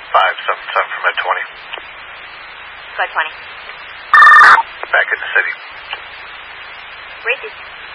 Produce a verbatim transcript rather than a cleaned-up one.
five seven seven from Med twenty. Med twenty. Back in the city. Where is